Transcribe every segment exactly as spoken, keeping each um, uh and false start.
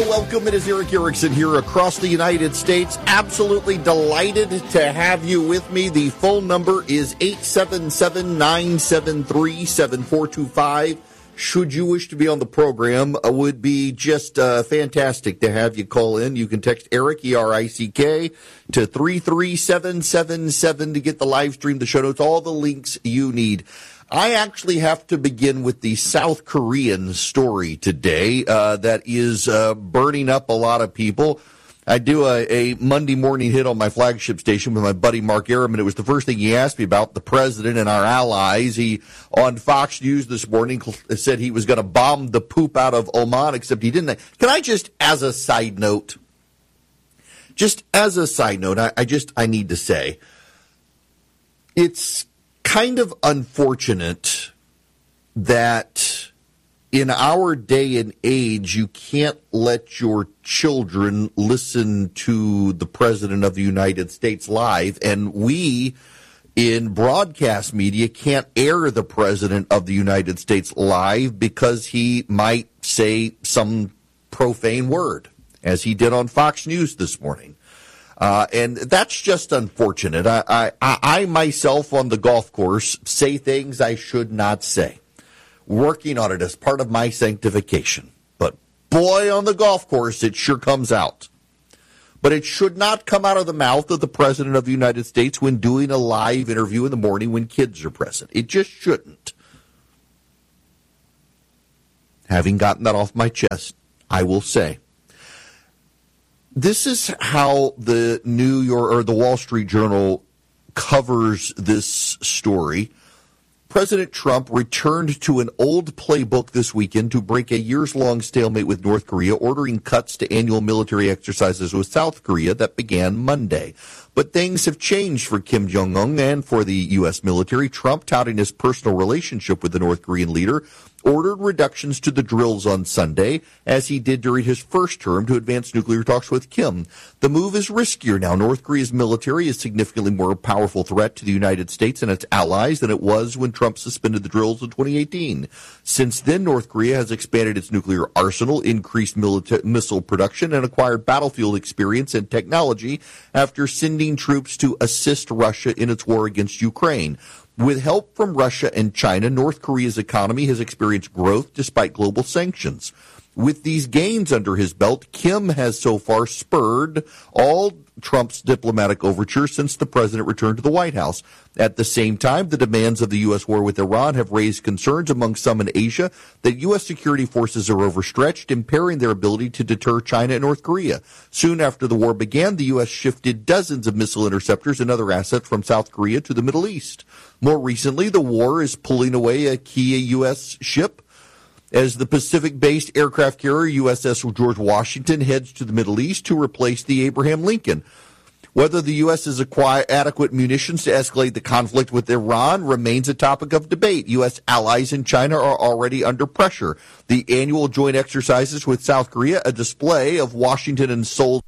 welcome. It is Erick Erickson here across the United States. Absolutely delighted to have you with me. The phone number is eight seven seven, nine seven three, seven four two five. Should you wish to be on the program, it would be just uh, fantastic to have you call in. You can text Eric, E R I C K, to three three seven seven seven to get the live stream, the show notes, all the links you need. I actually have to begin with the South Korean story today uh, that is uh, burning up a lot of people. I do a, a Monday morning hit on my flagship station with my buddy Mark Arum, and it was the first thing he asked me about, the president and our allies. He, on Fox News this morning, said he was going to bomb the poop out of Oman, except he didn't. Can I just, as a side note, just as a side note, I, I just, I need to say, it's kind of unfortunate that in our day and age, you can't let your children listen to the President of the United States live, and we in broadcast media can't air the President of the United States live because he might say some profane word, as he did on Fox News this morning. Uh, and that's just unfortunate. I, I, I myself on the golf course say things I should not say. Working on it as part of my sanctification. But boy, on the golf course, it sure comes out. But it should not come out of the mouth of the President of the United States when doing a live interview in the morning when kids are present. It just shouldn't. Having gotten that off my chest, I will say, this is how the New York or the Wall Street Journal covers this story. President Trump returned to an old playbook this weekend to break a years-long stalemate with North Korea, ordering cuts to annual military exercises with South Korea that began Monday. But things have changed for Kim Jong-un and for the U S military. Trump, touting his personal relationship with the North Korean leader, ordered reductions to the drills on Sunday, as he did during his first term, to advance nuclear talks with Kim. The move is riskier now. North Korea's military is a significantly more powerful threat to the United States and its allies than it was when Trump suspended the drills in twenty eighteen. Since then, North Korea has expanded its nuclear arsenal, increased milita- missile production, and acquired battlefield experience and technology after sending troops to assist Russia in its war against Ukraine. With help from Russia and China, North Korea's economy has experienced growth despite global sanctions. With these gains under his belt, Kim has so far spurred all Trump's diplomatic overtures since the president returned to the White House. At the same time, the demands of the U S war with Iran have raised concerns among some in Asia that U S security forces are overstretched, impairing their ability to deter China and North Korea. Soon after the war began, the U S shifted dozens of missile interceptors and other assets from South Korea to the Middle East. More recently, the war is pulling away a key U S ship as the Pacific-based aircraft carrier U S S George Washington heads to the Middle East to replace the Abraham Lincoln. Whether the U S has acquired adequate munitions to escalate the conflict with Iran remains a topic of debate. U S allies in China are already under pressure. The annual joint exercises with South Korea, a display of Washington and Seoul,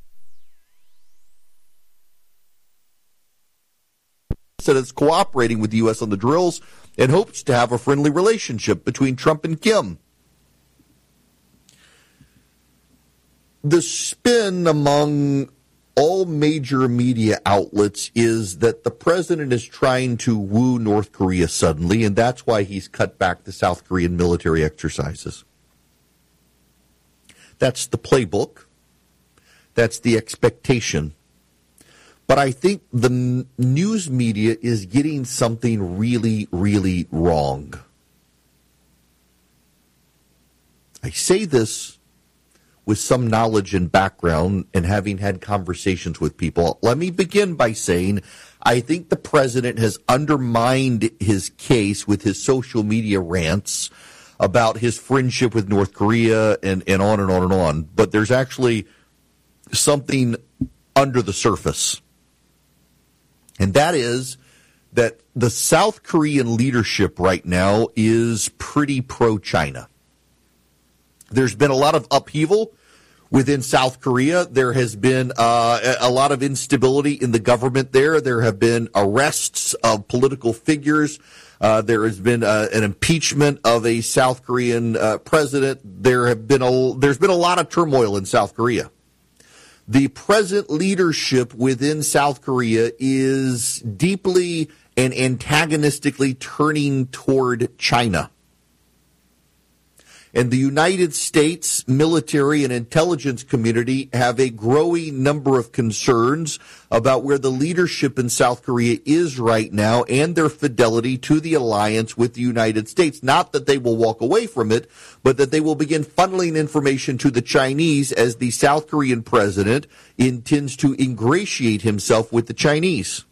said it's cooperating with the U S on the drills and hopes to have a friendly relationship between Trump and Kim. The spin among all major media outlets is that the president is trying to woo North Korea suddenly, and that's why he's cut back the South Korean military exercises. That's the playbook. That's the expectation. But I think the n- news media is getting something really, really wrong. I say this with some knowledge and background and having had conversations with people. Let me begin by saying I think the president has undermined his case with his social media rants about his friendship with North Korea and, and on and on and on. But there's actually something under the surface. And that is that the South Korean leadership right now is pretty pro-China. There's been a lot of upheaval Within South Korea, there has been uh, a lot of instability in the government there. There have been arrests of political figures. Uh, there has been uh, an impeachment of a South Korean uh, president. There have been a, there's been a lot of turmoil in South Korea. The present leadership within South Korea is deeply and antagonistically turning toward China. And the United States military and intelligence community have a growing number of concerns about where the leadership in South Korea is right now and their fidelity to the alliance with the United States. Not that they will walk away from it, but that they will begin funneling information to the Chinese as the South Korean president intends to ingratiate himself with the Chinese.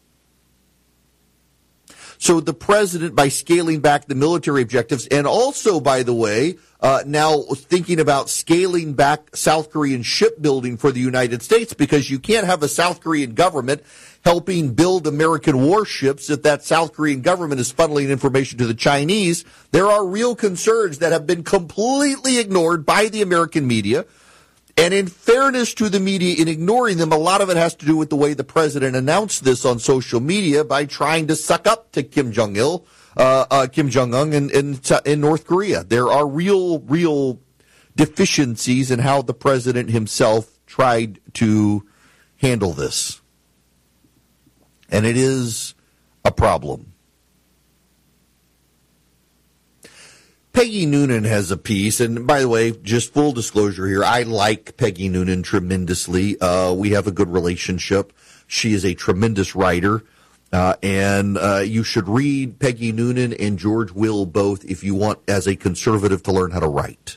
So the president, by scaling back the military objectives, and also, by the way, uh, now thinking about scaling back South Korean shipbuilding for the United States, because you can't have a South Korean government helping build American warships if that South Korean government is funneling information to the Chinese. There are real concerns that have been completely ignored by the American media. And in fairness to the media in ignoring them, a lot of it has to do with the way the president announced this on social media by trying to suck up to Kim Jong-il, uh, uh, Kim Jong-un in, in, in North Korea. There are real, real deficiencies in how the president himself tried to handle this. And it is a problem. Peggy Noonan has a piece, and by the way, just full disclosure here, I like Peggy Noonan tremendously. Uh, we have a good relationship. She is a tremendous writer, uh, and uh, you should read Peggy Noonan and George Will both if you want, as a conservative, to learn how to write.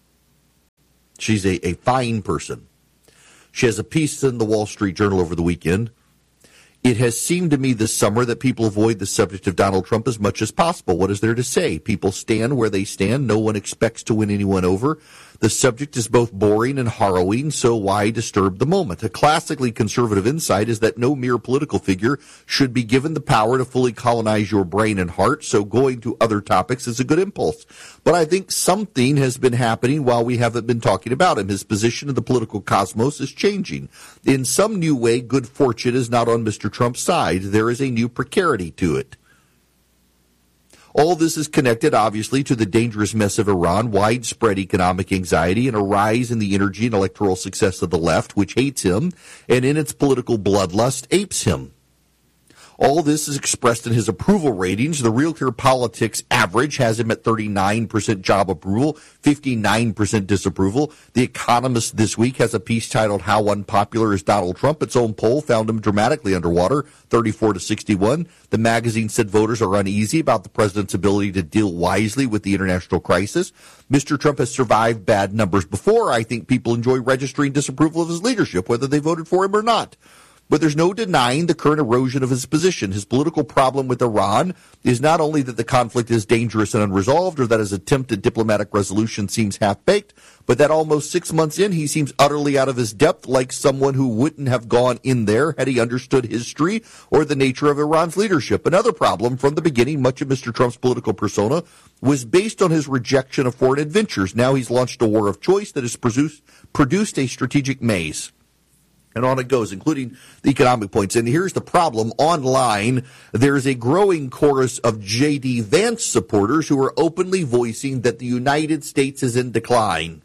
She's a, a fine person. She has a piece in the Wall Street Journal over the weekend. It has seemed to me this summer that people avoid the subject of Donald Trump as much as possible. What is there to say? People stand where they stand. No one expects to win anyone over. The subject is both boring and harrowing, so why disturb the moment? A classically conservative insight is that no mere political figure should be given the power to fully colonize your brain and heart, so going to other topics is a good impulse. But I think something has been happening while we haven't been talking about him. His position in the political cosmos is changing. In some new way, good fortune is not on Mister Trump's side. There is a new precarity to it. All this is connected, obviously, to the dangerous mess of Iran, widespread economic anxiety, and a rise in the energy and electoral success of the left, which hates him, and in its political bloodlust, apes him. All this is expressed in his approval ratings. The Real Clear Politics average has him at thirty-nine percent job approval, fifty-nine percent disapproval. The Economist this week has a piece titled How Unpopular is Donald Trump? Its own poll found him dramatically underwater, thirty-four to sixty-one. The magazine said voters are uneasy about the president's ability to deal wisely with the international crisis. Mister Trump has survived bad numbers before. I think people enjoy registering disapproval of his leadership, whether they voted for him or not. But there's no denying the current erosion of his position. His political problem with Iran is not only that the conflict is dangerous and unresolved, or that his attempt at diplomatic resolution seems half-baked, but that almost six months in, he seems utterly out of his depth, like someone who wouldn't have gone in there had he understood history or the nature of Iran's leadership. Another problem, from the beginning, much of Mister Trump's political persona was based on his rejection of foreign adventures. Now he's launched a war of choice that has produced, produced a strategic maze. And on it goes, including the economic points. And here's the problem. Online, there's a growing chorus of J D. Vance supporters who are openly voicing that the United States is in decline.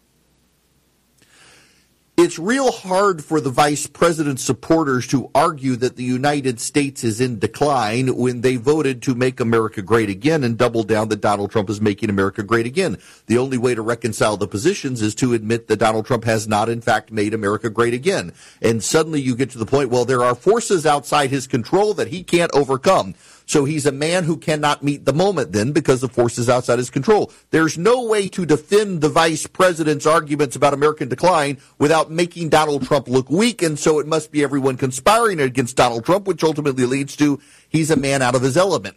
It's real hard for the vice president's supporters to argue that the United States is in decline when they voted to make America great again and double down that Donald Trump is making America great again. The only way to reconcile the positions is to admit that Donald Trump has not, in fact, made America great again. And suddenly you get to the point, well, there are forces outside his control that he can't overcome. So he's a man who cannot meet the moment then because the forces outside his control. There's no way to defend the vice president's arguments about American decline without making Donald Trump look weak, and so it must be everyone conspiring against Donald Trump, which ultimately leads to he's a man out of his element now.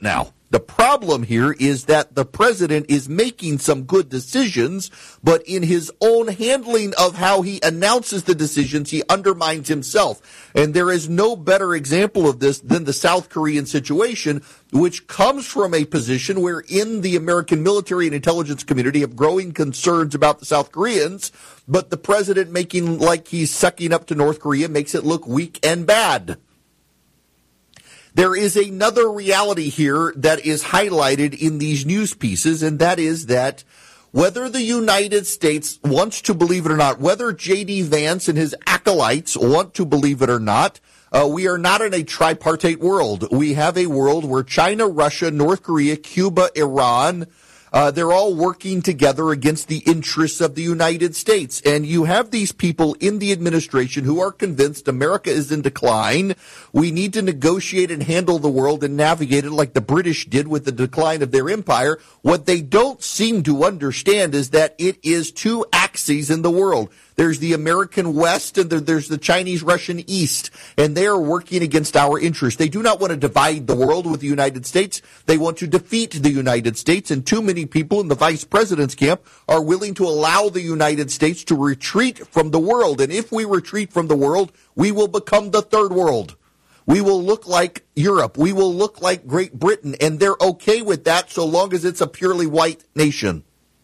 The problem here is that the president is making some good decisions, but in his own handling of how he announces the decisions, he undermines himself. And there is no better example of this than the South Korean situation, which comes from a position where in the American military and intelligence community have growing concerns about the South Koreans, but the president making like he's sucking up to North Korea makes it look weak and bad. There is another reality here that is highlighted in these news pieces, and that is that whether the United States wants to believe it or not, whether J D. Vance and his acolytes want to believe it or not, uh, we are not in a tripartite world. We have a world where China, Russia, North Korea, Cuba, Iran, Uh, they're all working together against the interests of the United States. And you have these people in the administration who are convinced America is in decline. We need to negotiate and handle the world and navigate it like the British did with the decline of their empire. What they don't seem to understand is that it is two axes in the world. There's the American West and there's the Chinese Russian East, and they are working against our interests. They do not want to divide the world with the United States. They want to defeat the United States, and too many people in the vice president's camp are willing to allow the United States to retreat from the world. And if we retreat from the world, we will become the third world. We will look like Europe. We will look like Great Britain, and they're okay with that so long as it's a purely white nation.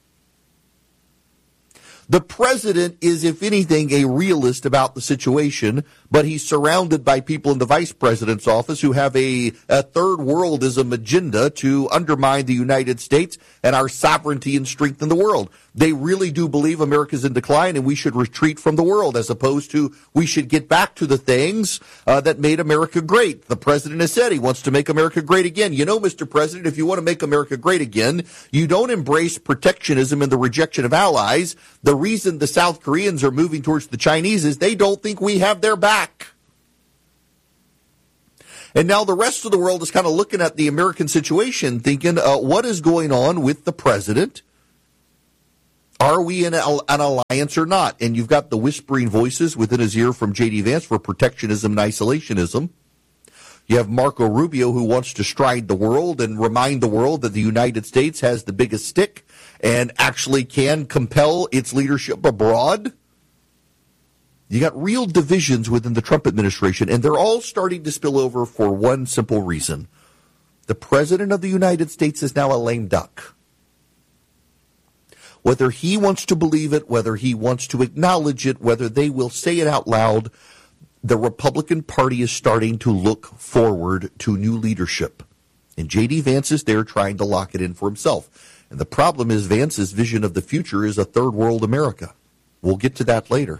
The president is, if anything, a realist about the situation, but he's surrounded by people in the vice president's office who have a, a third worldism agenda to undermine the United States and our sovereignty and strength in the world. They really do believe America's in decline and we should retreat from the world, as opposed to we should get back to the things uh, that made America great. The president has said he wants to make America great again. You know, Mister President, if you want to make America great again, you don't embrace protectionism and the rejection of allies. The reason the South Koreans are moving towards the Chinese is they don't think we have their back. And now the rest of the world is kind of looking at the American situation thinking, uh, what is going on with the president? Are we in an alliance or not? And you've got the whispering voices within his ear from J D. Vance for protectionism and isolationism. You have Marco Rubio, who wants to stride the world and remind the world that the United States has the biggest stick and actually can compel its leadership abroad. You got real divisions within the Trump administration, and they're all starting to spill over for one simple reason. The president of the United States is now a lame duck. Whether he wants to believe it, whether he wants to acknowledge it, whether they will say it out loud, the Republican Party is starting to look forward to new leadership. And J D. Vance is there trying to lock it in for himself. And the problem is Vance's vision of the future is a third world America. We'll get to that later.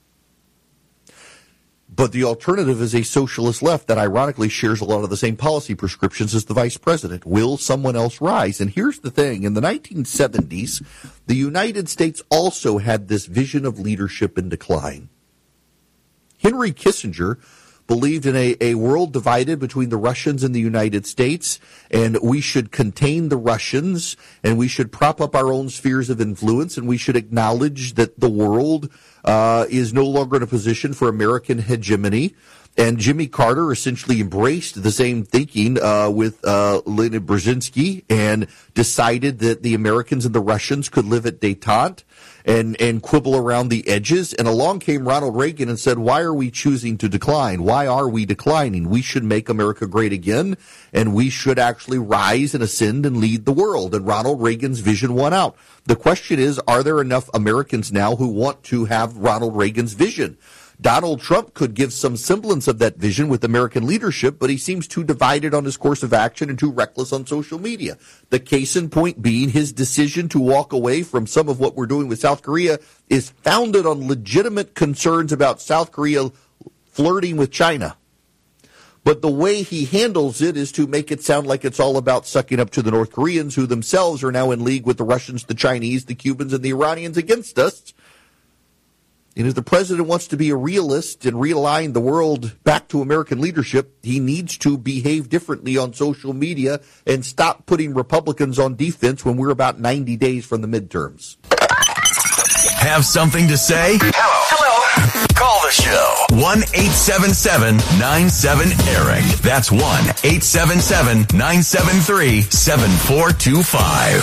But the alternative is a socialist left that ironically shares a lot of the same policy prescriptions as the vice president. Will someone else rise? And here's the thing. In the nineteen seventies, the United States also had this vision of leadership in decline. Henry Kissinger believed in a, a world divided between the Russians and the United States, and we should contain the Russians, and we should prop up our own spheres of influence, and we should acknowledge that the world uh, is no longer in a position for American hegemony. And Jimmy Carter essentially embraced the same thinking uh, with uh, Leonid Brzezinski and decided that the Americans and the Russians could live at détente and, and quibble around the edges. And along came Ronald Reagan and said, why are we choosing to decline? Why are we declining? We should make America great again, and we should actually rise and ascend and lead the world. And Ronald Reagan's vision won out. The question is, are there enough Americans now who want to have Ronald Reagan's vision? Donald Trump could give some semblance of that vision with American leadership, but he seems too divided on his course of action and too reckless on social media. The case in point being his decision to walk away from some of what we're doing with South Korea is founded on legitimate concerns about South Korea flirting with China. But the way he handles it is to make it sound like it's all about sucking up to the North Koreans, who themselves are now in league with the Russians, the Chinese, the Cubans, and the Iranians against us. And if the president wants to be a realist and realign the world back to American leadership, he needs to behave differently on social media and stop putting Republicans on defense when we're about ninety days from the midterms. Have something to say? Hello. Hello. Call the show. one eight seven seven nine seven Eric. That's one eight seven seven nine seven three seven four two five.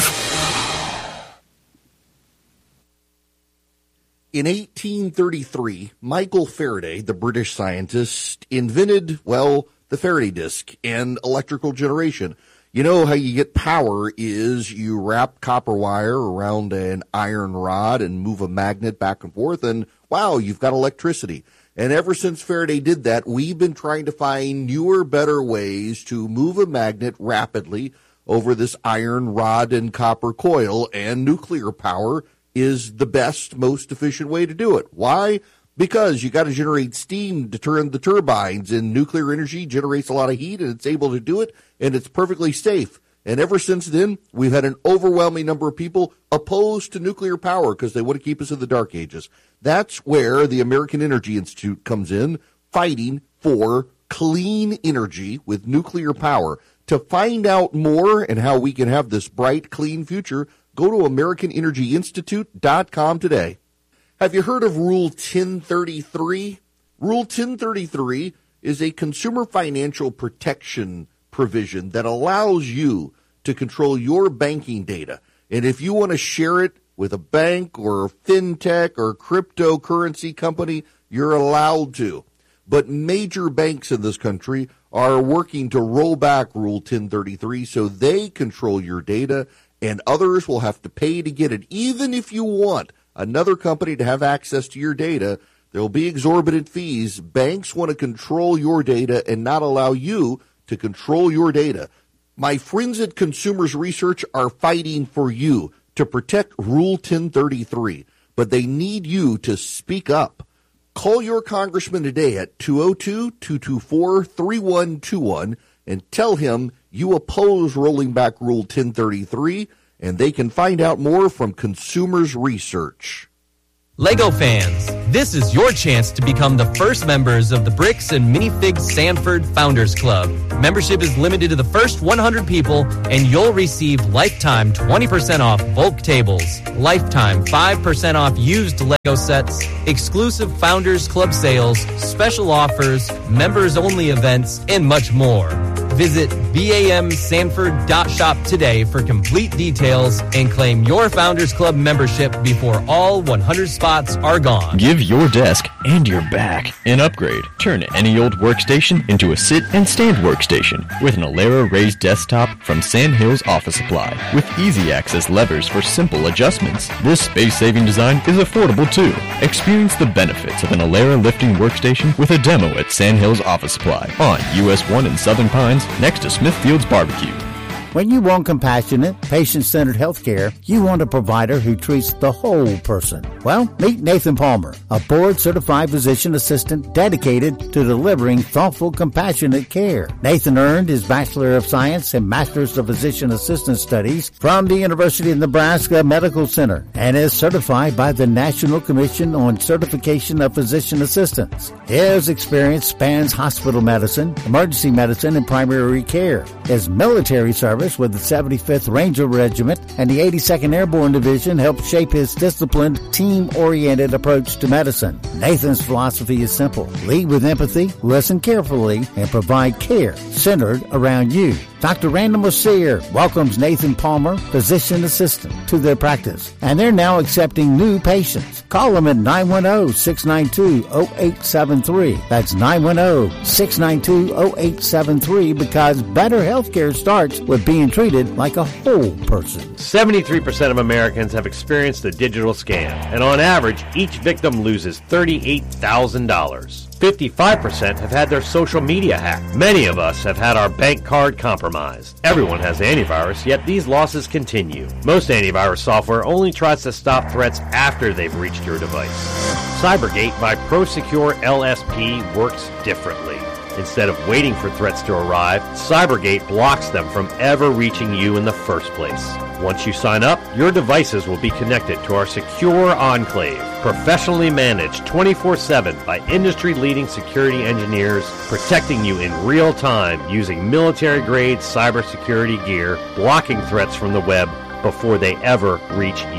In eighteen thirty-three, Michael Faraday, the British scientist, invented, well, the Faraday disk and electrical generation. You know how you get power is you wrap copper wire around an iron rod and move a magnet back and forth, and wow, you've got electricity. And ever since Faraday did that, we've been trying to find newer, better ways to move a magnet rapidly over this iron rod and copper coil, and nuclear power is the best, most efficient way to do it. Why? Because you got to generate steam to turn the turbines, and nuclear energy generates a lot of heat, and it's able to do it, and it's perfectly safe. And ever since then, we've had an overwhelming number of people opposed to nuclear power because they want to keep us in the dark ages. That's where the American Energy Institute comes in, fighting for clean energy with nuclear power. To find out more and how we can have this bright, clean future, go to American Energy Institute dot com today. Have you heard of Rule ten thirty-three? Rule ten thirty-three is a consumer financial protection provision that allows you to control your banking data. And if you want to share it with a bank or a fintech or cryptocurrency company, you're allowed to. But major banks in this country are working to roll back Rule ten thirty-three so they control your data, and others will have to pay to get it. Even if you want another company to have access to your data, there will be exorbitant fees. Banks want to control your data and not allow you to control your data. My friends at Consumers Research are fighting for you to protect Rule ten thirty-three, but they need you to speak up. Call your congressman today at two oh two, two two four, three one two one and tell him you oppose rolling back Rule ten thirty-three, and they can find out more from Consumers Research. Lego fans, this is your chance to become the first members of the Bricks and Minifigs Sanford Founders Club. Membership is limited to the first one hundred people, and you'll receive lifetime twenty percent off bulk tables, lifetime five percent off used Lego sets, exclusive Founders Club sales, special offers, members-only events, and much more. Visit B A M Sanford dot shop today for complete details and claim your Founders Club membership before all one hundred spots are gone. Give your desk and your back an upgrade. Turn any old workstation into a sit and stand workstation with an Alera raised desktop from Sandhills Office Supply with easy access levers for simple adjustments. This space-saving design is affordable too. Experience the benefits of an Alera lifting workstation with a demo at Sandhills Office Supply on U S one in Southern Pines next to Smithfield's Barbecue. When you want compassionate, patient-centered health care, you want a provider who treats the whole person. Well, meet Nathan Palmer, a board-certified physician assistant dedicated to delivering thoughtful, compassionate care. Nathan earned his Bachelor of Science and Master's of Physician Assistant Studies from the University of Nebraska Medical Center and is certified by the National Commission on Certification of Physician Assistants. His experience spans hospital medicine, emergency medicine, and primary care. His military service with the seventy-fifth Ranger Regiment and the eighty-second Airborne Division helped shape his disciplined, team-oriented approach to medicine. Nathan's philosophy is simple. Lead with empathy, listen carefully, and provide care centered around you. Doctor Randall Mercier welcomes Nathan Palmer, physician assistant, to their practice, and they're now accepting new patients. Call them at nine one zero, six nine two, zero eight seven three. That's nine one zero, six nine two, zero eight seven three, because better health care starts with being treated like a whole person. seventy-three percent of Americans have experienced a digital scam, and on average, each victim loses thirty-eight thousand dollars. fifty-five percent have had their social media hacked. Many of us have had our bank card compromised. Everyone has antivirus, yet these losses continue. Most antivirus software only tries to stop threats after they've reached your device. Cybergate by ProSecure L S P works differently. Instead of waiting for threats to arrive, Cybergate blocks them from ever reaching you in the first place. Once you sign up, your devices will be connected to our secure enclave, professionally managed twenty-four seven by industry-leading security engineers, protecting you in real time using military-grade cybersecurity gear, blocking threats from the web before they ever reach you.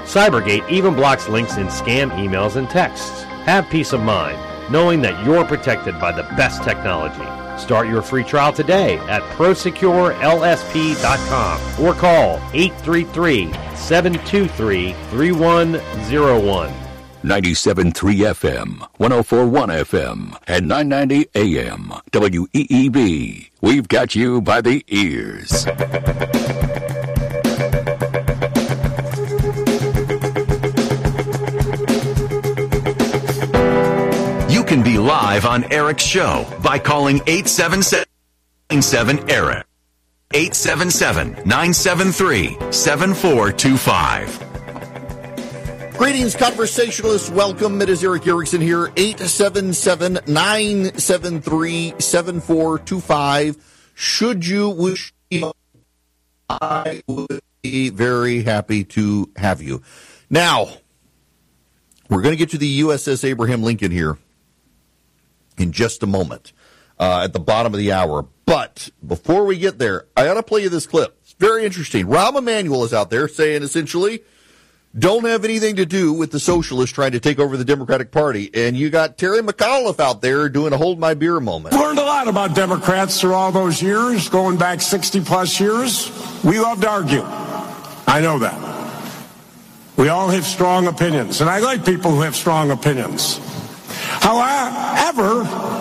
Cybergate even blocks links in scam emails and texts. Have peace of mind, knowing that you're protected by the best technology. Start your free trial today at prosecure L S P dot com or call eight three three, seven two three, three one zero one. ninety-seven point three F M, one oh four point one F M, and nine ninety A M. W E E B. We've got you by the ears. You can be live on Eric's show by calling eight seven seven, nine seven, ERIC. eight seven seven, nine seven three, seven four two five. Greetings, conversationalists. Welcome. It is Eric Erickson here. eight seven seven, nine seven three, seven four two five. Should you wish, I would be very happy to have you. Now, we're going to get to the U S S Abraham Lincoln here in just a moment, uh, at the bottom of the hour. But before we get there, I got to play you this clip. It's very interesting. Rahm Emanuel is out there saying essentially, don't have anything to do with the socialists trying to take over the Democratic Party. And you got Terry McAuliffe out there doing a hold my beer moment. I've learned a lot about Democrats through all those years, going back sixty plus years. We love to argue. I know that. We all have strong opinions, and I like people who have strong opinions. However,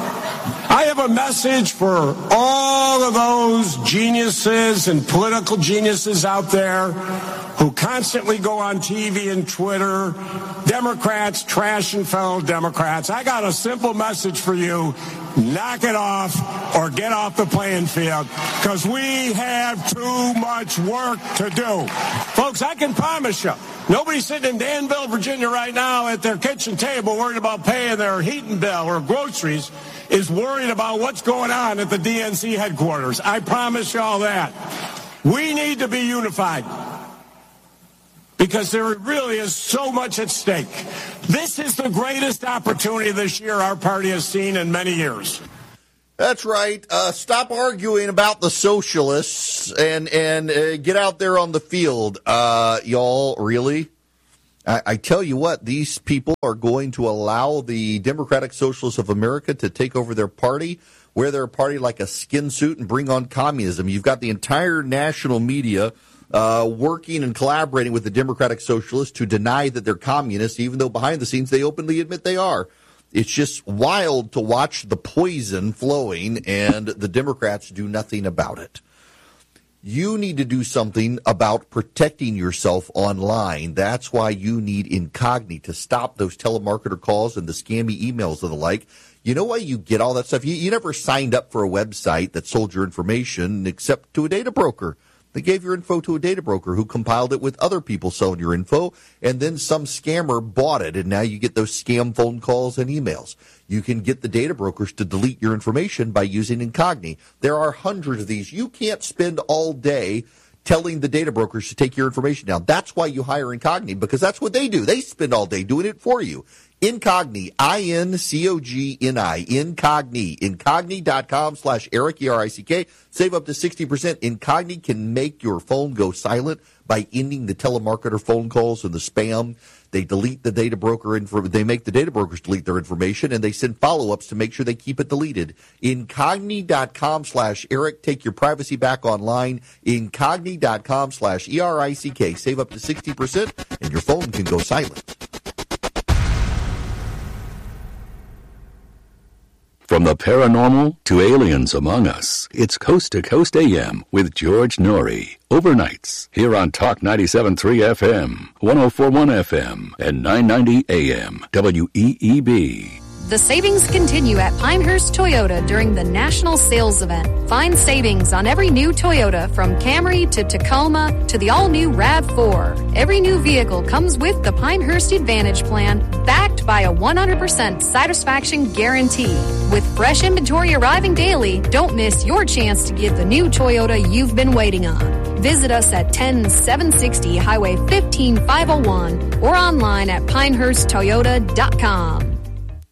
I have a message for all of those geniuses and political geniuses out there who constantly go on T V and Twitter, Democrats trashing fellow Democrats. I got a simple message for you. Knock it off or get off the playing field, because we have too much work to do. Folks, I can promise you, nobody's sitting in Danville, Virginia right now at their kitchen table worried about paying their heating bill or groceries is worried about what's going on at the D N C headquarters. I promise you all that. We need to be unified, because there really is so much at stake. This is the greatest opportunity this year our party has seen in many years. That's right. Uh, stop arguing about the socialists and and uh, get out there on the field, uh, y'all. Really, I, I tell you what, these people are going to allow the Democratic Socialists of America to take over their party, wear their party like a skin suit, and bring on communism. You've got the entire national media Uh, working and collaborating with the Democratic Socialists to deny that they're communists, even though behind the scenes they openly admit they are. It's just wild to watch the poison flowing and the Democrats do nothing about it. You need to do something about protecting yourself online. That's why you need Incogni to stop those telemarketer calls and the scammy emails and the like. You know why you get all that stuff? You, you never signed up for a website that sold your information except to a data broker. They gave your info to a data broker who compiled it with other people selling your info, and then some scammer bought it, and now you get those scam phone calls and emails. You can get the data brokers to delete your information by using Incogni. There are hundreds of these. You can't spend all day telling the data brokers to take your information down. That's why you hire Incogni, because that's what they do. They spend all day doing it for you. Incogni, I N C O G N I, Incogni, Incogni.com slash Eric, E R I C K. Save up to sixty percent. Incogni can make your phone go silent by ending the telemarketer phone calls and the spam. They delete the data broker info. They make the data brokers delete their information, and they send follow-ups to make sure they keep it deleted. Incogni.com slash Eric. Take your privacy back online. Incogni.com slash E R I C K. Save up to sixty percent, and your phone can go silent. From the paranormal to aliens among us, it's Coast to Coast A M with George Norrie. Overnights, here on Talk ninety-seven point three F M, one oh four point one F M, and nine ninety A M, W E E B. The savings continue at Pinehurst Toyota during the National Sales Event. Find savings on every new Toyota, from Camry to Tacoma to the all-new RAV four. Every new vehicle comes with the Pinehurst Advantage Plan, backed by a one hundred percent satisfaction guarantee. With fresh inventory arriving daily, don't miss your chance to get the new Toyota you've been waiting on. Visit us at ten seven sixty Highway fifteen five oh one or online at pinehurst toyota dot com.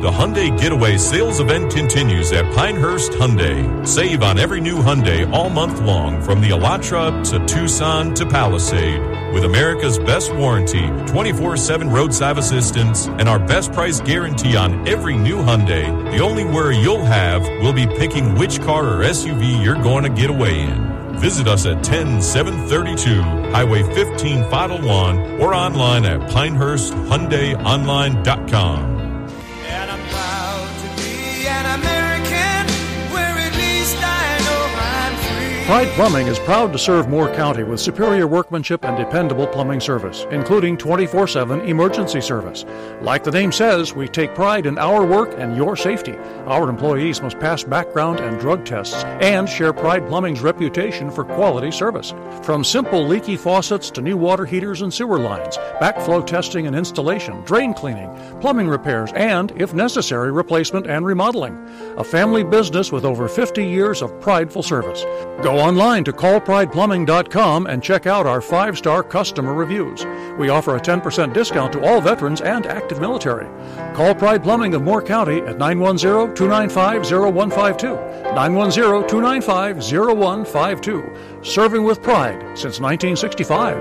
The Hyundai Getaway sales event continues at Pinehurst Hyundai. Save on every new Hyundai all month long, from the Elantra to Tucson to Palisade. With America's best warranty, twenty-four seven roadside assistance, and our best price guarantee on every new Hyundai, the only worry you'll have will be picking which car or S U V you're going to get away in. Visit us at ten seven thirty-two Highway fifteen Final One or online at pinehurst hyundai online dot com. And I'm proud to be an American, where at least I know I'm free. Pride Plumbing is proud to serve Moore County with superior workmanship and dependable plumbing service, including twenty-four seven emergency service. Like the name says, we take pride in our work and your safety. Our employees must pass background and drug tests and share Pride Plumbing's reputation for quality service. From simple leaky faucets to new water heaters and sewer lines, backflow testing and installation, drain cleaning, plumbing repairs, and, if necessary, replacement and remodeling. A family business with over fifty years of prideful service. Go online to call pride plumbing dot com and check out our five-star customer reviews. We offer a ten percent discount to all veterans and active military. Call Pride Plumbing of Moore County at nine one zero, two nine five, zero one five two. nine one zero, two nine five, zero one five two. Serving with pride since nineteen sixty-five.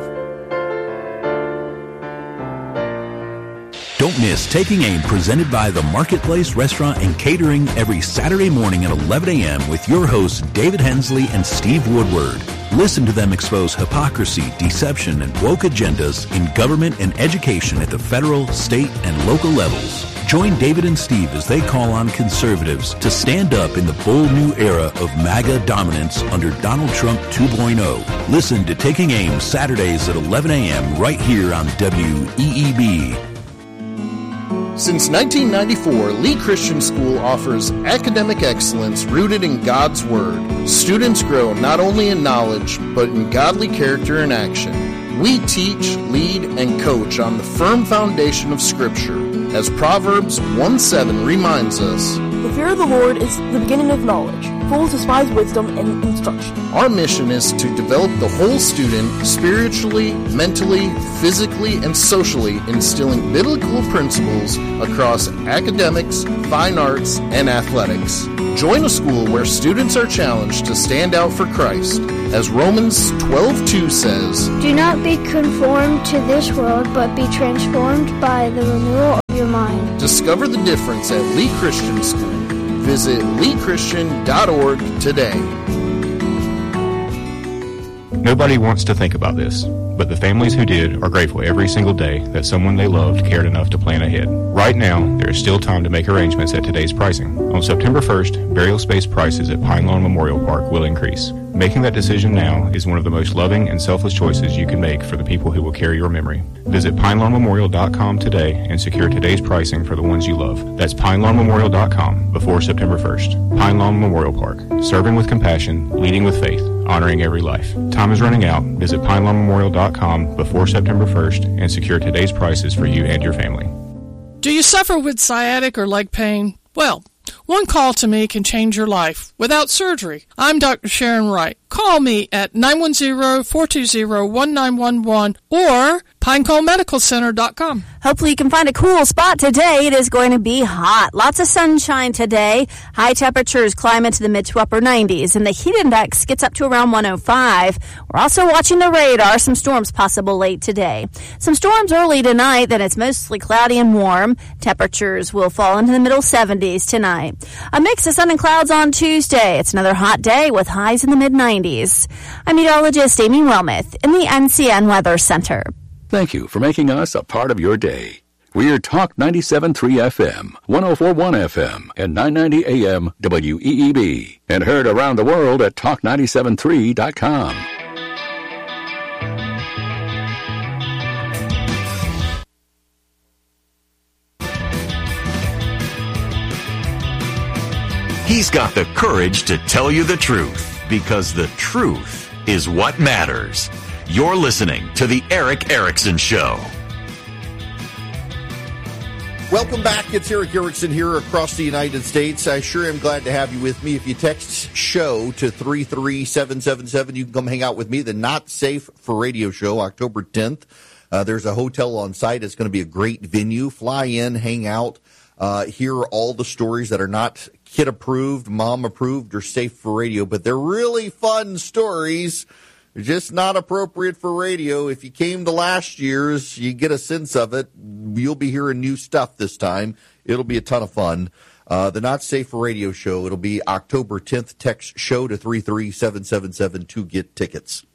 Don't miss Taking Aim, presented by the Marketplace Restaurant and Catering, every Saturday morning at eleven a.m. with your hosts David Hensley and Steve Woodward. Listen to them expose hypocrisy, deception, and woke agendas in government and education at the federal, state, and local levels. Join David and Steve as they call on conservatives to stand up in the bold new era of MAGA dominance under Donald Trump two point oh. Listen to Taking Aim Saturdays at eleven a.m. right here on W E E B. Since nineteen ninety-four, Lee Christian School offers academic excellence rooted in God's Word. Students grow not only in knowledge, but in godly character and action. We teach, lead, and coach on the firm foundation of Scripture. As Proverbs one seven reminds us, the fear of the Lord is the beginning of knowledge. Fools despise wisdom and instruction. Our mission is to develop the whole student spiritually, mentally, physically, and socially, instilling biblical principles across academics, fine arts, and athletics. Join a school where students are challenged to stand out for Christ. As Romans twelve two says, do not be conformed to this world, but be transformed by the renewal of your mind. Discover the difference at Lee Christian School. Visit lee christian dot org today. Nobody wants to think about this, but the families who did are grateful every single day that someone they loved cared enough to plan ahead. Right now, there is still time to make arrangements at today's pricing. On September first, burial space prices at Pine Lawn Memorial Park will increase. Making that decision now is one of the most loving and selfless choices you can make for the people who will carry your memory. Visit pine lawn memorial dot com today and secure today's pricing for the ones you love. That's pine lawn memorial dot com before September first. Pine Lawn Memorial Park, serving with compassion, leading with faith, honoring every life. Time is running out. Visit pine lawn memorial dot com before September first and secure today's prices for you and your family. Do you suffer with sciatic or leg pain? Well, one call to me can change your life without surgery. I'm Doctor Sharon Wright. Call me at nine one zero, four two zero, one nine one one or pinecone medical center dot com. Hopefully you can find a cool spot today. It is going to be hot. Lots of sunshine today. High temperatures climb into the mid to upper nineties, and the heat index gets up to around one oh five. We're also watching the radar. Some storms possible late today. Some storms early tonight, then it's mostly cloudy and warm. Temperatures will fall into the middle seventies tonight. A mix of sun and clouds on Tuesday. It's another hot day with highs in the mid nineties. I'm meteorologist Amy Wilmoth in the N C N Weather Center. Thank you for making us a part of your day. We're Talk ninety-seven point three F M, one oh four point one F M, and nine ninety A M W E E B, and heard around the world at talk nine seven three dot com. He's got the courage to tell you the truth, because the truth is what matters. You're listening to The Eric Erickson Show. Welcome back. It's Eric Erickson here across the United States. I sure am glad to have you with me. If you text SHOW to three three seven seven seven, you can come hang out with me. The Not Safe for Radio Show, October tenth. Uh, there's a hotel on site. It's going to be a great venue. Fly in, hang out. uh, hear all the stories that are not kid approved, mom approved, or safe for radio, but they're really fun stories. They're just not appropriate for radio. If you came to last year's, you get a sense of it. You'll be hearing new stuff this time. It'll be a ton of fun. Uh, the Not Safe for Radio show, it'll be October tenth. Text show to three three seven seven seven to get tickets.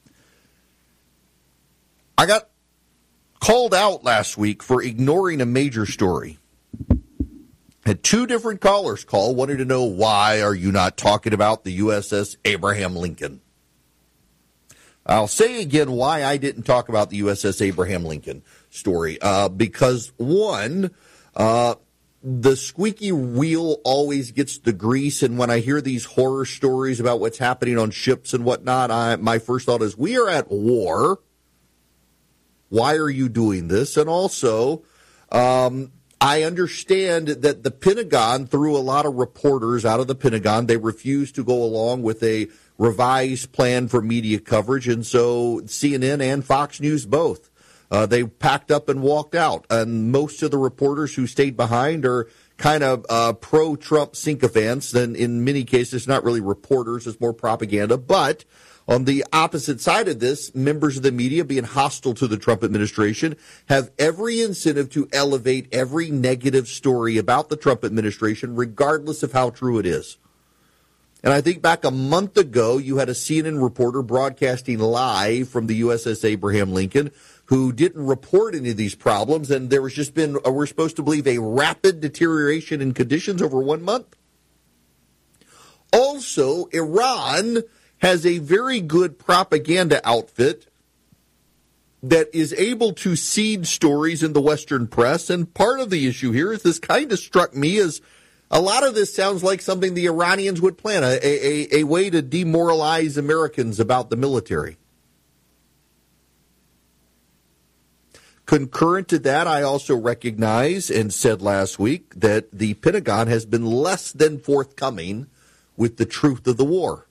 I got called out last week for ignoring a major story. Had two different callers call, wanting to know, why are you not talking about the U S S Abraham Lincoln? I'll say again why I didn't talk about the U S S Abraham Lincoln story. Uh, because, one, uh, the squeaky wheel always gets the grease, and when I hear these horror stories about what's happening on ships and whatnot, I, my first thought is, we are at war. Why are you doing this? And also, um, I understand that the Pentagon threw a lot of reporters out of the Pentagon. They refused to go along with a revised plan for media coverage, and so C N N and Fox News both. Uh, they packed up and walked out, and most of the reporters who stayed behind are kind of uh, pro-Trump sycophants. Then in many cases, not really reporters, it's more propaganda. But on the opposite side of this, members of the media, being hostile to the Trump administration, have every incentive to elevate every negative story about the Trump administration, regardless of how true it is. And I think back a month ago, you had a C N N reporter broadcasting live from the U S S Abraham Lincoln who didn't report any of these problems, and there was just been, uh, we're supposed to believe, a rapid deterioration in conditions over one month. Also, Iran has a very good propaganda outfit that is able to seed stories in the Western press, and part of the issue here is this kind of struck me as a lot of this sounds like something the Iranians would plan, a, a, a way to demoralize Americans about the military. Concurrent to that, I also recognize and said last week that the Pentagon has been less than forthcoming with the truth of the war.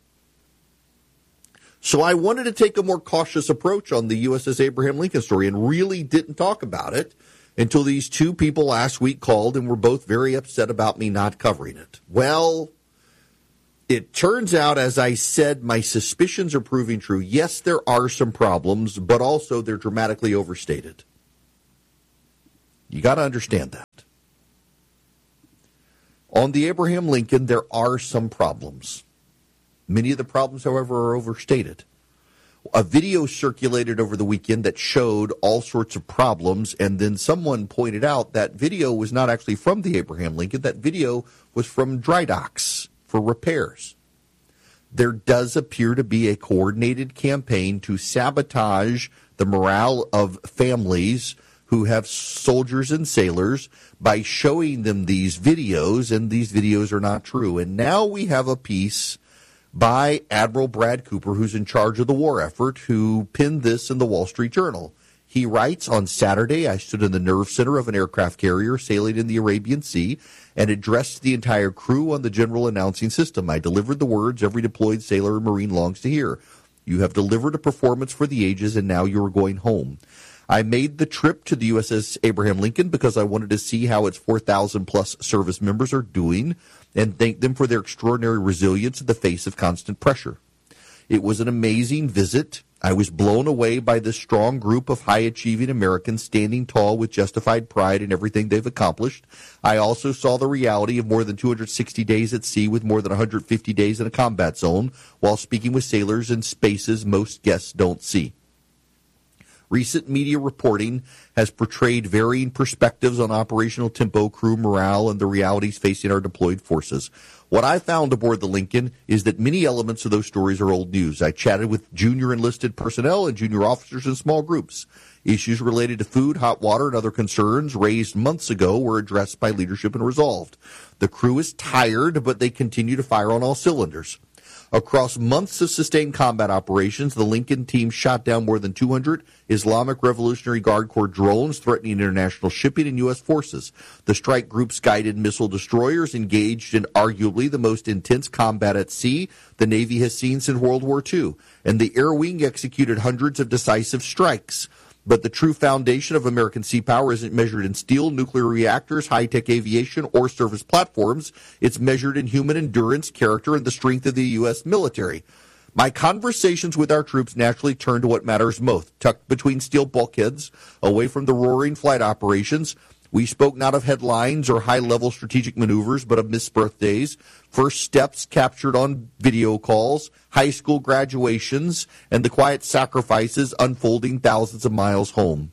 So I wanted to take a more cautious approach on the U S S Abraham Lincoln story and really didn't talk about it until these two people last week called and were both very upset about me not covering it. Well, it turns out, as I said, my suspicions are proving true. Yes, there are some problems, but also they're dramatically overstated. You got to understand that. On the Abraham Lincoln, there are some problems. Many of the problems, however, are overstated. A video circulated over the weekend that showed all sorts of problems, and then someone pointed out that video was not actually from the Abraham Lincoln. That video was from dry docks for repairs. There does appear to be a coordinated campaign to sabotage the morale of families who have soldiers and sailors by showing them these videos, and these videos are not true. And now we have a piece by Admiral Brad Cooper, who's in charge of the war effort, who penned this in the Wall Street Journal. He writes, on Saturday, I stood in the nerve center of an aircraft carrier sailing in the Arabian Sea and addressed the entire crew on the general announcing system. I delivered the words every deployed sailor or Marine longs to hear. You have delivered a performance for the ages, and now you are going home. I made the trip to the U S S Abraham Lincoln because I wanted to see how its four thousand plus service members are doing and thank them for their extraordinary resilience in the face of constant pressure. It was an amazing visit. I was blown away by this strong group of high-achieving Americans standing tall with justified pride in everything they've accomplished. I also saw the reality of more than two hundred sixty days at sea with more than one hundred fifty days in a combat zone while speaking with sailors in spaces most guests don't see. Recent media reporting has portrayed varying perspectives on operational tempo, crew morale, and the realities facing our deployed forces. What I found aboard the Lincoln is that many elements of those stories are old news. I chatted with junior enlisted personnel and junior officers in small groups. Issues related to food, hot water, and other concerns raised months ago were addressed by leadership and resolved. The crew is tired, but they continue to fire on all cylinders. Across months of sustained combat operations, the Lincoln team shot down more than two hundred Islamic Revolutionary Guard Corps drones threatening international shipping and U S forces. The strike group's guided missile destroyers engaged in arguably the most intense combat at sea the Navy has seen since World War Two, and the Air Wing executed hundreds of decisive strikes. But the true foundation of American sea power isn't measured in steel, nuclear reactors, high-tech aviation, or surface platforms. It's measured in human endurance, character, and the strength of the U S military. My conversations with our troops naturally turn to what matters most, tucked between steel bulkheads, away from the roaring flight operations. We spoke not of headlines or high-level strategic maneuvers, but of missed birthdays, first steps captured on video calls, high school graduations, and the quiet sacrifices unfolding thousands of miles home.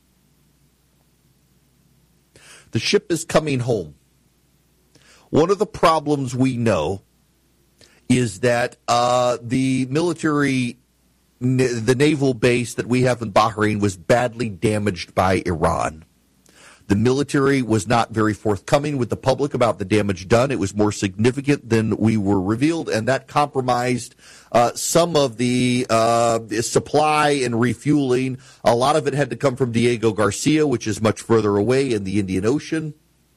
The ship is coming home. One of the problems we know is that uh, the military, the naval base that we have in Bahrain was badly damaged by Iran. The military was not very forthcoming with the public about the damage done. It was more significant than we were revealed, and that compromised uh, some of the uh, supply and refueling. A lot of it had to come from Diego Garcia, which is much further away in the Indian Ocean.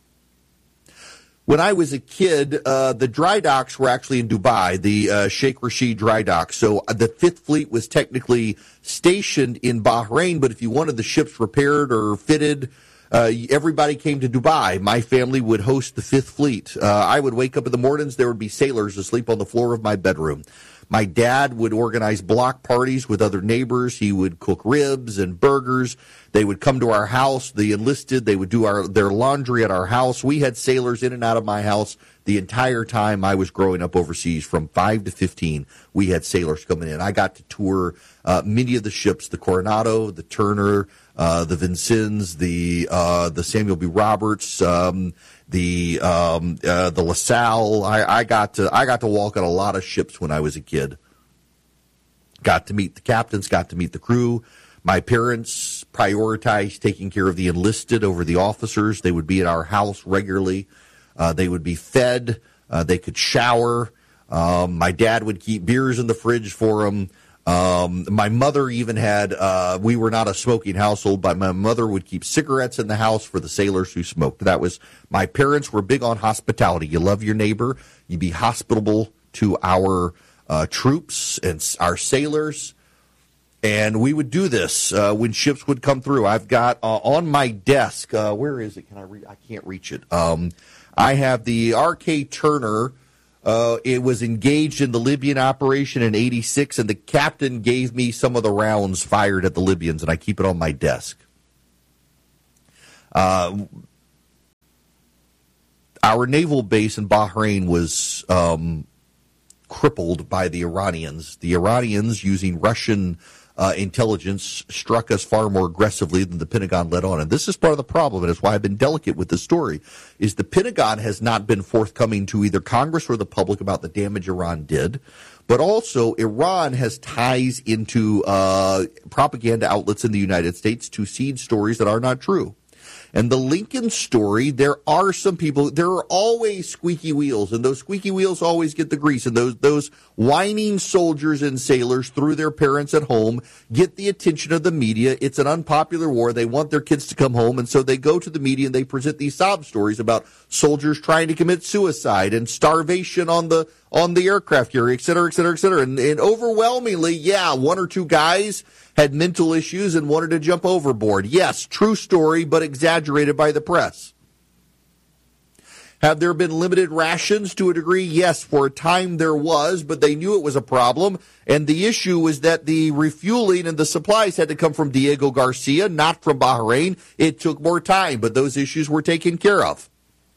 When I was a kid, uh, the dry docks were actually in Dubai, the uh, Sheikh Rashid dry dock. So the Fifth Fleet was technically stationed in Bahrain, but if you wanted the ships repaired or fitted, Uh, everybody came to Dubai. My family would host the Fifth Fleet. Uh, I would wake up in the mornings. There would be sailors asleep on the floor of my bedroom. My dad would organize block parties with other neighbors. He would cook ribs and burgers. They would come to our house. The enlisted, they would do our their laundry at our house. We had sailors in and out of my house the entire time I was growing up overseas. From five to fifteen, we had sailors coming in. I got to tour uh, many of the ships, the Coronado, the Turner, uh, the Vincennes, the uh, the Samuel B. Roberts, um, the um, uh, the LaSalle. I, I got to I got to walk on a lot of ships when I was a kid. Got to meet the captains, got to meet the crew. My parents prioritized taking care of the enlisted over the officers. They would be at our house regularly. Uh, they would be fed. Uh, they could shower. Um, my dad would keep beers in the fridge for them. Um, my mother even had, uh, we were not a smoking household, but my mother would keep cigarettes in the house for the sailors who smoked. That was, my parents were big on hospitality. You love your neighbor. You be hospitable to our uh, troops and our sailors. And we would do this uh, when ships would come through. I've got uh, on my desk, uh, where is it? Can I re- I can't reach it. Um, I have the R K Turner. Uh, it was engaged in the Libyan operation in eighty-six, and the captain gave me some of the rounds fired at the Libyans, and I keep it on my desk. Uh, our naval base in Bahrain was um, crippled by the Iranians. The Iranians, using Russian Uh, intelligence, struck us far more aggressively than the Pentagon let on. And this is part of the problem, and it's why I've been delicate with this story, is the Pentagon has not been forthcoming to either Congress or the public about the damage Iran did, but also Iran has ties into uh, propaganda outlets in the United States to seed stories that are not true. And the Lincoln story, there are some people, there are always squeaky wheels, and those squeaky wheels always get the grease. And those those whining soldiers and sailors through their parents at home get the attention of the media. It's an unpopular war. They want their kids to come home, and so they go to the media and they present these sob stories about soldiers trying to commit suicide and starvation on the on the aircraft carrier, et cetera, et cetera, et cetera. And, and overwhelmingly, yeah, one or two guys had mental issues and wanted to jump overboard. Yes, true story, but exaggerated by the press. Have there been limited rations to a degree? Yes, for a time there was, but they knew it was a problem. And the issue was that the refueling and the supplies had to come from Diego Garcia, not from Bahrain. It took more time, but those issues were taken care of.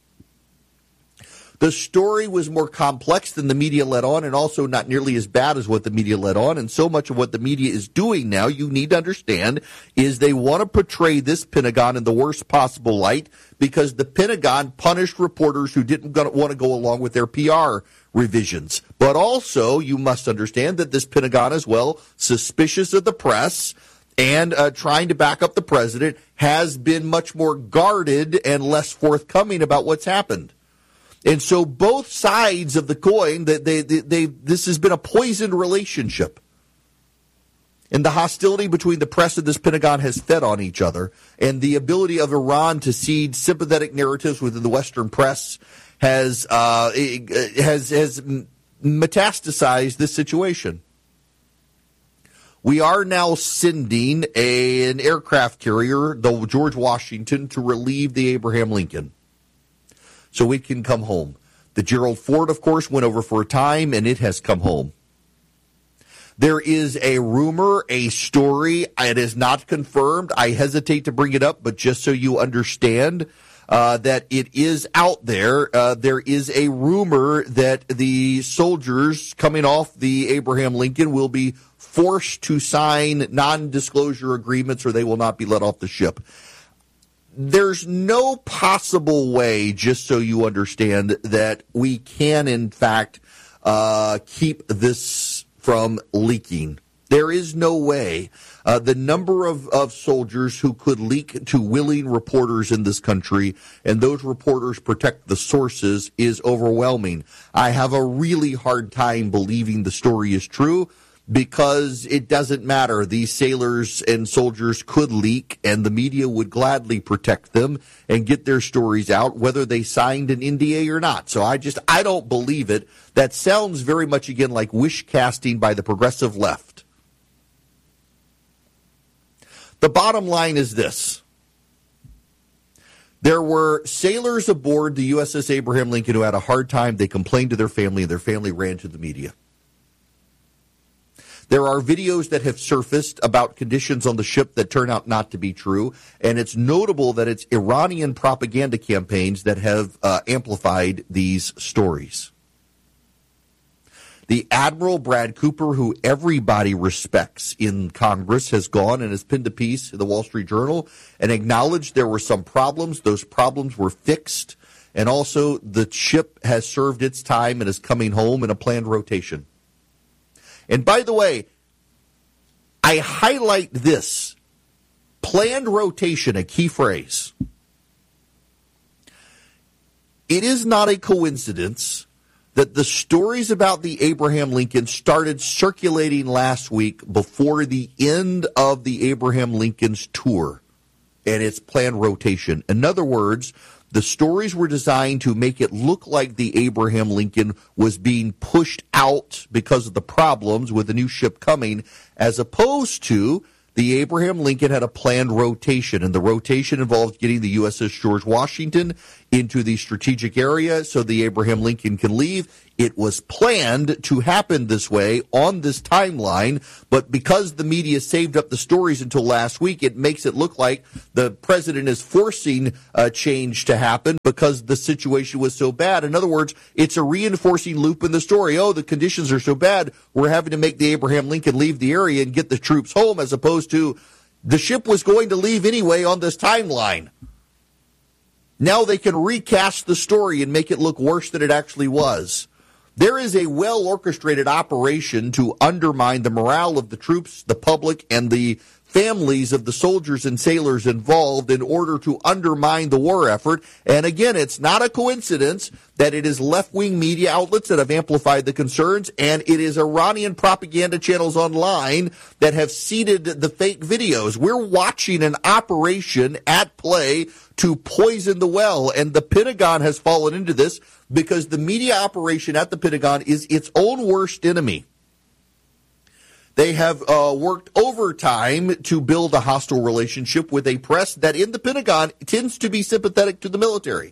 The story was more complex than the media let on, and also not nearly as bad as what the media let on. And so much of what the media is doing now, you need to understand, is they want to portray this Pentagon in the worst possible light because the Pentagon punished reporters who didn't want to go along with their P R revisions. But also, you must understand that this Pentagon as well, suspicious of the press and uh, trying to back up the president, has been much more guarded and less forthcoming about what's happened. And so both sides of the coin, they, they, they, they, this has been a poisoned relationship. And the hostility between the press and this Pentagon has fed on each other. And the ability of Iran to seed sympathetic narratives within the Western press has, uh, has, has metastasized this situation. we are now sending a, an aircraft carrier, the George Washington, to relieve the Abraham Lincoln so it can come home. The Gerald Ford, of course, went over for a time, and it has come home. There is a rumor, a story. It is not confirmed. I hesitate to bring it up, but just so you understand uh, that it is out there, uh, there is a rumor that the soldiers coming off the Abraham Lincoln will be forced to sign non-disclosure agreements or they will not be let off the ship. There's no possible way, just so you understand, that we can, in fact, uh, keep this from leaking. There is no way. Uh, the number of, of soldiers who could leak to willing reporters in this country, and those reporters protect the sources, is overwhelming. I have a really hard time believing the story is true because it doesn't matter. These sailors and soldiers could leak, and the media would gladly protect them and get their stories out, whether they signed an N D A or not. So I just, I don't believe it. That sounds very much, again, like wish casting by the progressive left. The bottom line is this. There were sailors aboard the U S S Abraham Lincoln who had a hard time. They complained to their family, and their family ran to the media. There are videos that have surfaced about conditions on the ship that turn out not to be true, and it's notable that it's Iranian propaganda campaigns that have uh, amplified these stories. The Admiral Brad Cooper, who everybody respects in Congress, has gone and has penned a piece in the Wall Street Journal and acknowledged there were some problems. Those problems were fixed, and also the ship has served its time and is coming home in a planned rotation. And by the way, I highlight this, planned rotation, a key phrase. It is not a coincidence that the stories about the Abraham Lincoln started circulating last week before the end of the Abraham Lincoln's tour and its planned rotation. In other words, the stories were designed to make it look like the Abraham Lincoln was being pushed out because of the problems with the new ship coming, as opposed to the Abraham Lincoln had a planned rotation, and the rotation involved getting the U S S George Washington into the strategic area so the Abraham Lincoln can leave. It was planned to happen this way on this timeline, but because the media saved up the stories until last week, it makes it look like the president is forcing a change to happen because the situation was so bad. In other words, it's a reinforcing loop in the story. Oh, the conditions are so bad, we're having to make the Abraham Lincoln leave the area and get the troops home, as opposed to the ship was going to leave anyway on this timeline. Now they can recast the story and make it look worse than it actually was. There is a well-orchestrated operation to undermine the morale of the troops, the public, and the families of the soldiers and sailors involved in order to undermine the war effort. And again, it's not a coincidence that it is left-wing media outlets that have amplified the concerns, and it is Iranian propaganda channels online that have seeded the fake videos. We're watching an operation at play to poison the well, and the Pentagon has fallen into this because the media operation at the Pentagon is its own worst enemy. They have uh, worked overtime to build a hostile relationship with a press that in the Pentagon tends to be sympathetic to the military.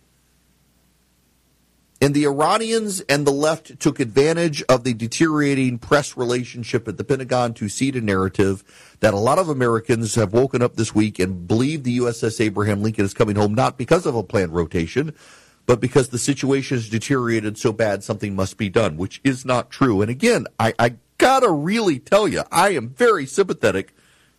And the Iranians and the left took advantage of the deteriorating press relationship at the Pentagon to seed a narrative that a lot of Americans have woken up this week and believe the U S S Abraham Lincoln is coming home not because of a planned rotation, but because the situation has deteriorated so bad something must be done, which is not true. And again, I, I gotta really tell you, I am very sympathetic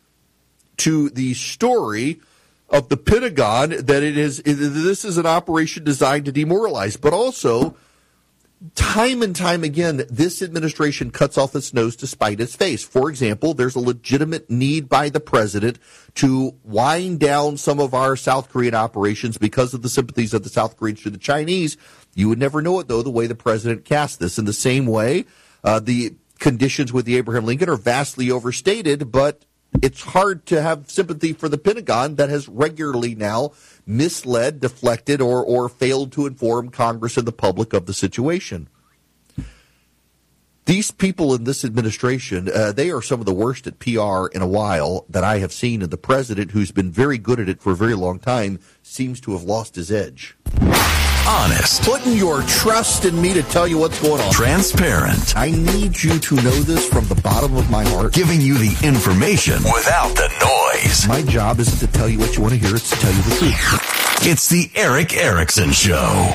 to the story of the Pentagon that it is, this is an operation designed to demoralize, but also time and time again, this administration cuts off its nose to spite its face. For example, there's a legitimate need by the president to wind down some of our South Korean operations because of the sympathies of the South Koreans to the Chinese. You would never know it, though, the way the president cast this. In the same way, uh, the conditions with the Abraham Lincoln are vastly overstated, but it's hard to have sympathy for the Pentagon that has regularly now misled, deflected, or, or failed to inform Congress and the public of the situation. These people in this administration, uh, they are some of the worst at P R in a while that I have seen. And the president, who's been very good at it for a very long time, seems to have lost his edge. Honest. Putting your trust in me to tell you what's going on. Transparent. I need you to know this from the bottom of my heart. Giving you the information without the noise. My job isn't to tell you what you want to hear, it's to tell you the truth. It's the Eric Erickson Show.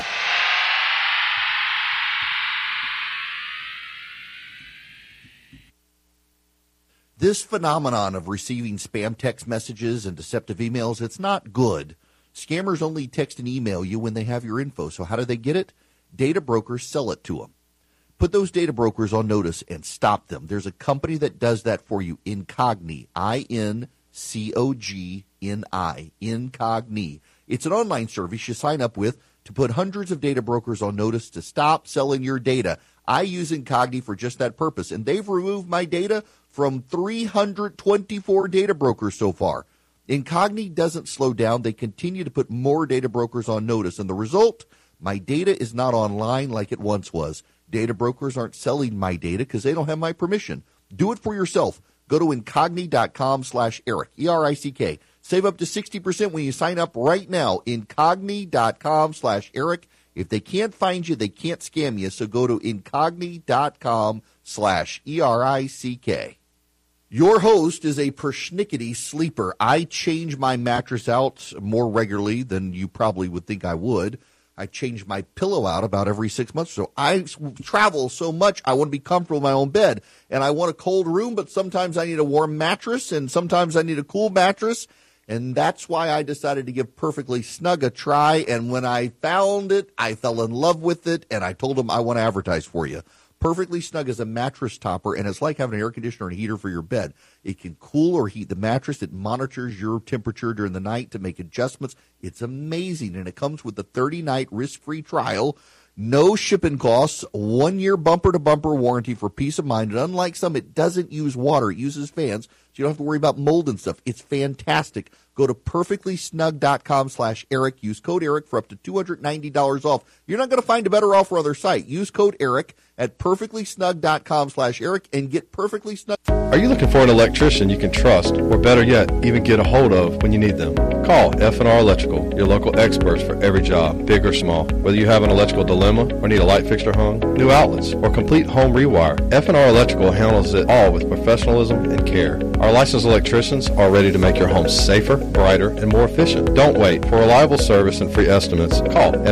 This phenomenon of receiving spam text messages and deceptive emails, it's not good. Scammers only text and email you when they have your info. So how do they get it? Data brokers sell it to them. Put those data brokers on notice and stop them. There's a company that does that for you, Incogni, I N C O G N I, Incogni. It's an online service you sign up with to put hundreds of data brokers on notice to stop selling your data. I use Incogni for just that purpose, and they've removed my data from three hundred twenty-four data brokers so far. Incogni doesn't slow down. They continue to put more data brokers on notice. And the result, my data is not online like it once was. Data brokers aren't selling my data because they don't have my permission. Do it for yourself. Go to Incogni.com slash Eric, E R I C K. Save up to sixty percent when you sign up right now. Incogni.com slash Eric. If they can't find you, they can't scam you. So go to Incogni.com slash E R I C K. Your host is a persnickety sleeper. I change my mattress out more regularly than you probably would think I would. I change my pillow out about every six months or so. I travel so much, I want to be comfortable in my own bed. And I want a cold room, but sometimes I need a warm mattress, and sometimes I need a cool mattress. And that's why I decided to give Perfectly Snug a try. And when I found it, I fell in love with it, and I told them I want to advertise for you. Perfectly Snug is a mattress topper, and it's like having an air conditioner and a heater for your bed. It can cool or heat the mattress. It monitors your temperature during the night to make adjustments. It's amazing, and it comes with a thirty-night risk-free trial, no shipping costs, one-year bumper-to-bumper warranty for peace of mind. And unlike some, it doesn't use water. It uses fans, so you don't have to worry about mold and stuff. It's fantastic. Go to perfectlysnug.com slash Eric. Use code Eric for up to two hundred ninety dollars off. You're not going to find a better offer on other site. Use code Eric at perfectlysnug.com slash Eric and get Perfectly Snug. Are you looking for an electrician you can trust, or better yet, even get a hold of when you need them? Call F and R Electrical, your local experts for every job, big or small. Whether you have an electrical dilemma or need a light fixture hung, new outlets, or complete home rewire, F and R Electrical handles it all with professionalism and care. Our licensed electricians are ready to make your home safer, brighter, and more efficient. Don't wait. For reliable service and free estimates, call F